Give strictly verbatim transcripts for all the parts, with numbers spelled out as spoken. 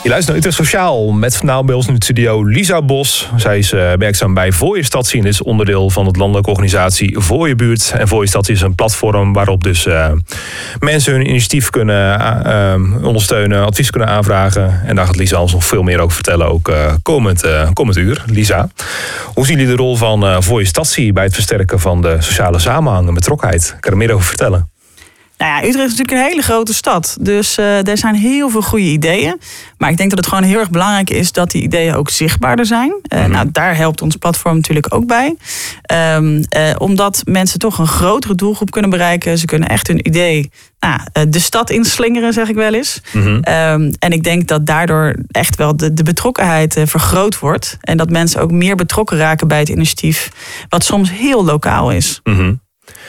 Je luistert naar Utrecht Sociaal met vandaag bij ons in de studio Lisa Bos. Zij is uh, werkzaam bij Voor Je Statie en is onderdeel van het landelijke organisatie Voor Je Buurt. En Voor Je Statie is een platform waarop dus uh, mensen hun initiatief kunnen uh, ondersteunen, advies kunnen aanvragen. En daar gaat Lisa ons nog veel meer over vertellen, ook uh, komend, uh, komend uur. Lisa, hoe zien jullie de rol van uh, Voor Je Statie bij het versterken van de sociale samenhang en betrokkenheid? Kan je er meer over vertellen? Nou ja, Utrecht is natuurlijk een hele grote stad. Dus uh, er zijn heel veel goede ideeën. Maar ik denk dat het gewoon heel erg belangrijk is dat die ideeën ook zichtbaarder zijn. Uh, mm-hmm. Nou, daar helpt ons platform natuurlijk ook bij. Um, uh, omdat mensen toch een grotere doelgroep kunnen bereiken. Ze kunnen echt hun idee nou, de stad inslingeren, zeg ik wel eens. Mm-hmm. Um, en ik denk dat daardoor echt wel de, de betrokkenheid uh, vergroot wordt. En dat mensen ook meer betrokken raken bij het initiatief. Wat soms heel lokaal is. Mm-hmm.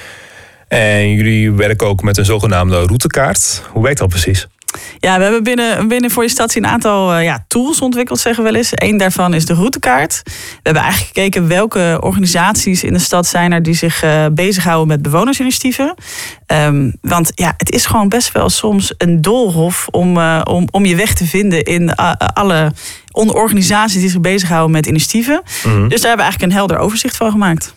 En jullie werken ook met een zogenaamde routekaart. Hoe werkt dat precies? Ja, we hebben binnen, binnen Voor Je Statie een aantal uh, ja, tools ontwikkeld, zeggen we wel eens. Eén daarvan is de routekaart. We hebben eigenlijk gekeken welke organisaties in de stad zijn er die zich uh, bezighouden met bewonersinitiatieven. Um, want ja, het is gewoon best wel soms een doolhof om, uh, om, om je weg te vinden in uh, alle organisaties die zich bezighouden met initiatieven. Mm-hmm. Dus daar hebben we eigenlijk een helder overzicht van gemaakt.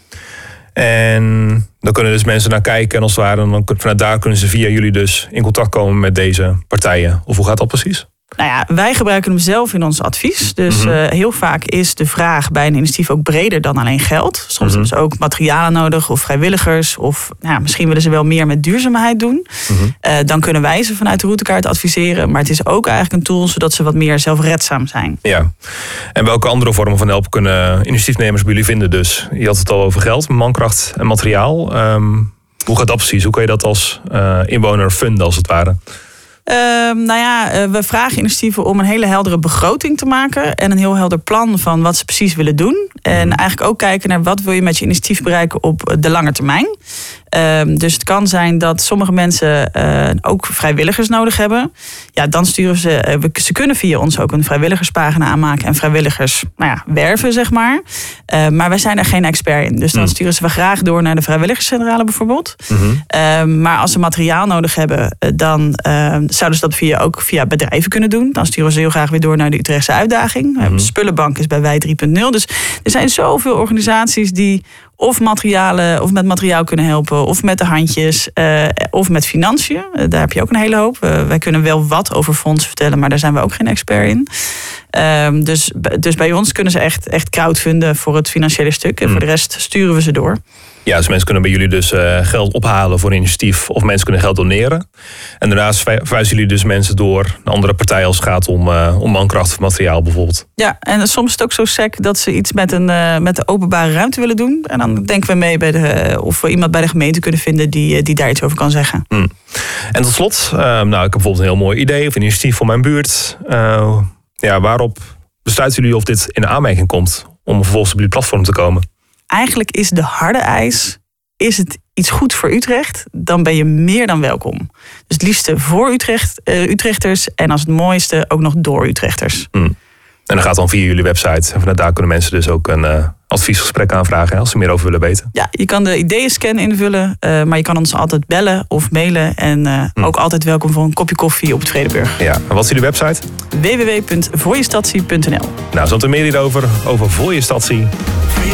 En dan kunnen dus mensen naar kijken en als het ware, dan vanuit daar kunnen ze via jullie dus in contact komen met deze partijen. Of hoe gaat dat precies? Nou ja, wij gebruiken hem zelf in ons advies. Dus mm-hmm. uh, heel vaak is de vraag bij een initiatief ook breder dan alleen geld. Soms mm-hmm. hebben ze ook materialen nodig of vrijwilligers. Of nou, misschien willen ze wel meer met duurzaamheid doen. Mm-hmm. Uh, dan kunnen wij ze vanuit de routekaart adviseren. Maar het is ook eigenlijk een tool zodat ze wat meer zelfredzaam zijn. Ja. En welke andere vormen van help kunnen initiatiefnemers bij jullie vinden dus? Je had het al over geld, mankracht en materiaal. Um, hoe gaat dat precies? Hoe kan je dat als uh, inwoner funden als het ware? Uh, nou ja, uh, we vragen initiatieven om een hele heldere begroting te maken. En een heel helder plan van wat ze precies willen doen. En eigenlijk ook kijken naar wat wil je met je initiatief bereiken op de lange termijn. Uh, dus het kan zijn dat sommige mensen uh, ook vrijwilligers nodig hebben. Ja, dan sturen ze. Uh, we, ze kunnen via ons ook een vrijwilligerspagina aanmaken en vrijwilligers nou ja, werven, zeg maar. Uh, maar wij zijn er geen expert in. Dus dan sturen ze we graag door naar de vrijwilligerscentrale bijvoorbeeld. Mm-hmm. Uh, maar als ze materiaal nodig hebben, uh, dan uh, zouden ze dat via, ook via bedrijven kunnen doen. Dan sturen ze heel graag weer door naar de Utrechtse uitdaging. Mm-hmm. Uh, Spullenbank is bij Wij drie punt nul. Dus er zijn zoveel organisaties die of materialen of met materiaal kunnen helpen, of met de handjes, uh, of met financiën. Uh, daar heb je ook een hele hoop. Uh, wij kunnen wel wat over fondsen vertellen, maar daar zijn we ook geen expert in. Uh, dus, dus bij ons kunnen ze echt, echt crowdfunden voor het financiële stuk. En mm. voor de rest sturen we ze door. Ja, dus mensen kunnen bij jullie dus uh, geld ophalen voor een initiatief, of mensen kunnen geld doneren. En daarnaast verwijzen jullie dus mensen door naar andere partijen als het gaat om, uh, om mankracht of materiaal bijvoorbeeld. Ja, en soms is het ook zo sec dat ze iets met, een, uh, met de openbare ruimte willen doen. En dan denken we mee bij de, uh, of we iemand bij de gemeente kunnen vinden die, die daar iets over kan zeggen. Mm. En tot slot, uh, nou, ik heb bijvoorbeeld een heel mooi idee of een initiatief voor mijn buurt. Uh, ja, waarop besluiten jullie of dit in aanmerking komt om vervolgens op jullie platform te komen? Eigenlijk is de harde eis, is het iets goed voor Utrecht, dan ben je meer dan welkom. Dus het liefste voor Utrecht, uh, Utrechters en als het mooiste ook nog door Utrechters. Hmm. En dat gaat dan via jullie website. En vanuit daar kunnen mensen dus ook een uh, adviesgesprek aanvragen, hè, als ze meer over willen weten. Ja, je kan de ideeënscan invullen, uh, maar je kan ons altijd bellen of mailen. En uh, hmm. ook altijd welkom voor een kopje koffie op het Vredenburg. Ja, en wat is jullie website? w w w punt voor je statie punt n l. Nou, zo meer hierover, over Voor Je Statie.